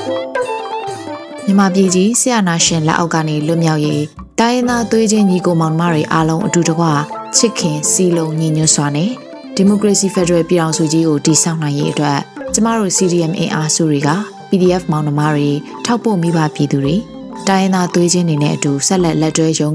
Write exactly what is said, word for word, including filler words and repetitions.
မြန်မာပြည်ကြီးဆရာနာရှင်လက်အောက်ကနေလွတ်မြောက်ရေးတိုင်းရင်းသားသွေးချင်းညီကိုမောင်နှမတွေအားလုံးအတူတကွချစ်ခင်စီလုံးညီညွတ်စွာနဲ့ဒီမိုကရေစီဖက်ဒရယ်ပြည်ထောင်စုကြီးကိုတည်ဆောက်နိုင်ရေးအတွက်ကျမတို့ စီ ဒီ အမ် အင်အားစုတွေက ပီ ဒီ အက်ဖ် မောင်နှမတွေထောက်ပို့မိဘပြည်သူတွေတိုင်းရင်းသားသွေးချင်းတွေနဲ့အတူဆက်လက်လက်တွဲရုန်း